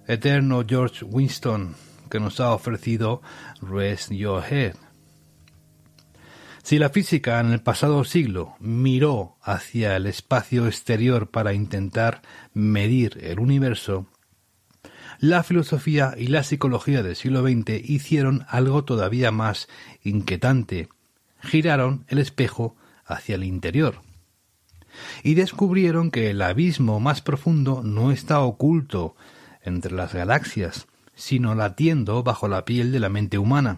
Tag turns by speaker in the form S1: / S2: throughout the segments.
S1: eterno George Winston, que nos ha ofrecido Rest Your Head. Si la física en el pasado siglo miró hacia el espacio exterior para intentar medir el universo, la filosofía y la psicología del siglo XX hicieron algo todavía más inquietante. Giraron el espejo hacia el interior y descubrieron que el abismo más profundo no está oculto entre las galaxias, sino latiendo bajo la piel de la mente humana.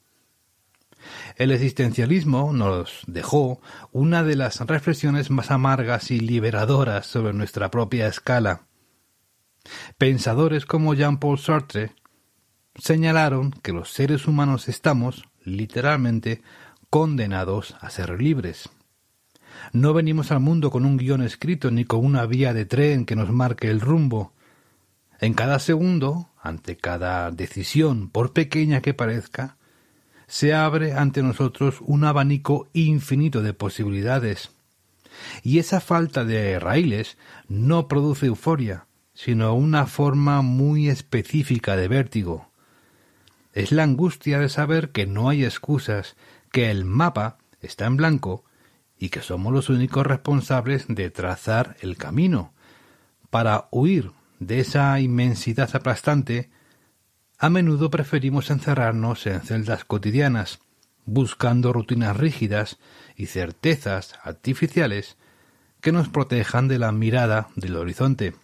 S1: El existencialismo nos dejó una de las reflexiones más amargas y liberadoras sobre nuestra propia escala. Pensadores como Jean-Paul Sartre señalaron que los seres humanos estamos, literalmente, condenados a ser libres. No venimos al mundo con un guión escrito ni con una vía de tren que nos marque el rumbo. En cada segundo, ante cada decisión, por pequeña que parezca, se abre ante nosotros un abanico infinito de posibilidades. Y esa falta de raíles no produce euforia, sino una forma muy específica de vértigo. Es la angustia de saber que no hay excusas, que el mapa está en blanco y que somos los únicos responsables de trazar el camino. Para huir de esa inmensidad aplastante, a menudo preferimos encerrarnos en celdas cotidianas, buscando rutinas rígidas y certezas artificiales que nos protejan de la mirada del horizonte.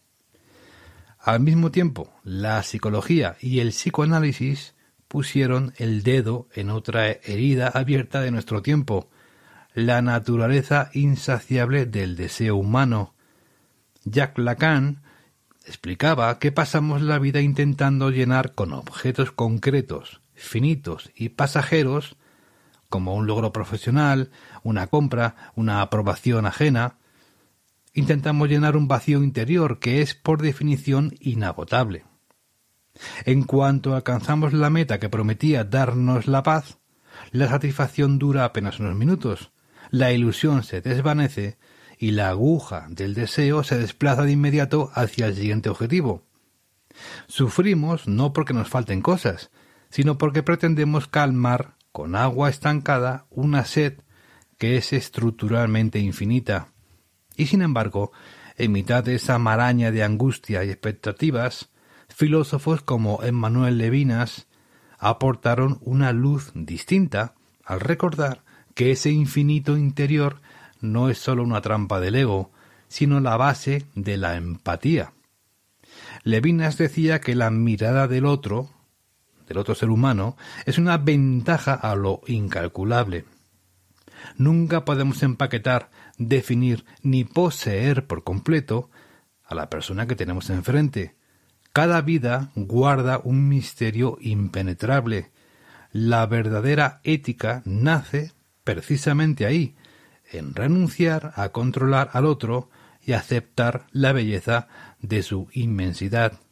S1: Al mismo tiempo, la psicología y el psicoanálisis pusieron el dedo en otra herida abierta de nuestro tiempo, la naturaleza insaciable del deseo humano. Jacques Lacan explicaba que pasamos la vida intentando llenar con objetos concretos, finitos y pasajeros, como un logro profesional, una compra, una aprobación ajena. Intentamos llenar un vacío interior que es por definición inagotable. En cuanto alcanzamos la meta que prometía darnos la paz, la satisfacción dura apenas unos minutos, la ilusión se desvanece y la aguja del deseo se desplaza de inmediato hacia el siguiente objetivo. Sufrimos no porque nos falten cosas, sino porque pretendemos calmar con agua estancada una sed que es estructuralmente infinita. Y sin embargo, en mitad de esa maraña de angustia y expectativas, filósofos como Emmanuel Levinas aportaron una luz distinta al recordar que ese infinito interior no es sólo una trampa del ego, sino la base de la empatía. Levinas decía que la mirada del otro ser humano, es una ventaja a lo incalculable. Nunca podemos empaquetar, definir ni poseer por completo a la persona que tenemos enfrente. Cada vida guarda un misterio impenetrable. La verdadera ética nace precisamente ahí, en renunciar a controlar al otro y aceptar la belleza de su inmensidad.